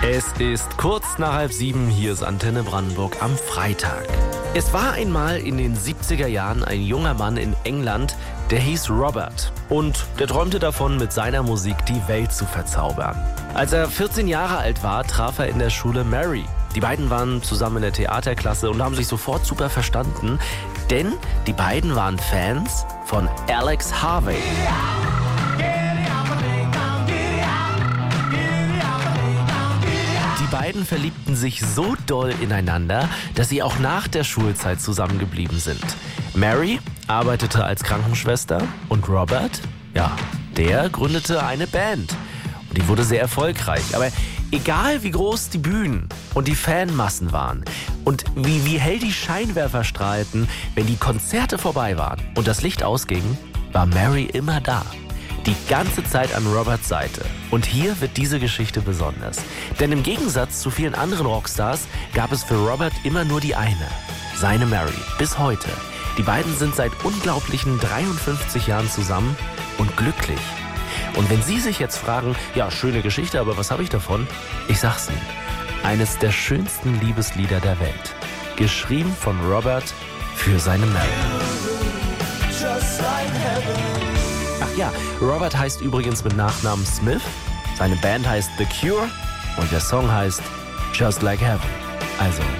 Es ist kurz nach 6:30, hier ist Antenne Brandenburg am Freitag. Es war einmal in den 70er Jahren ein junger Mann in England, der hieß Robert. Und der träumte davon, mit seiner Musik die Welt zu verzaubern. Als er 14 Jahre alt war, traf er in der Schule Mary. Die beiden waren zusammen in der Theaterklasse und haben sich sofort super verstanden, denn die beiden waren Fans von Alex Harvey. Die beiden verliebten sich so doll ineinander, dass sie auch nach der Schulzeit zusammengeblieben sind. Mary arbeitete als Krankenschwester und Robert, der gründete eine Band. Und die wurde sehr erfolgreich. Aber egal wie groß die Bühnen und die Fanmassen waren und wie hell die Scheinwerfer strahlten, wenn die Konzerte vorbei waren und das Licht ausging, war Mary immer da. Die ganze Zeit an Roberts Seite. Und hier wird diese Geschichte besonders. Denn im Gegensatz zu vielen anderen Rockstars gab es für Robert immer nur die eine. Seine Mary. Bis heute. Die beiden sind seit unglaublichen 53 Jahren zusammen und glücklich. Und wenn Sie sich jetzt fragen, schöne Geschichte, aber was habe ich davon? Ich sag's Ihnen. Eines der schönsten Liebeslieder der Welt. Geschrieben von Robert für seine Mary. Robert heißt übrigens mit Nachnamen Smith, seine Band heißt The Cure und der Song heißt Just Like Heaven. Also,